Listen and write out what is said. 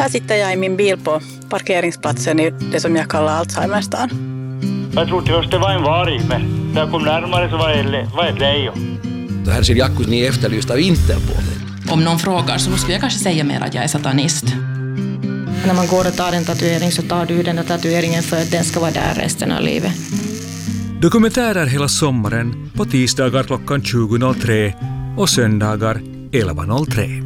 Här sitter jag i min bil på parkeringsplatsen i det som jag kallar Alzheimerstan. Jag trodde först det var en varg, men när jag kom närmare så var ett lejon. Det här ser Jakkus ni efterlyst av Interpol. Om någon frågar så skulle jag kanske säga mer att jag är satanist. När man går och tar en tatuering så tar du den där tatueringen för att den ska vara där resten av livet. Dokumentärer hela sommaren på tisdagar klockan 20.03 och söndagar 11.03.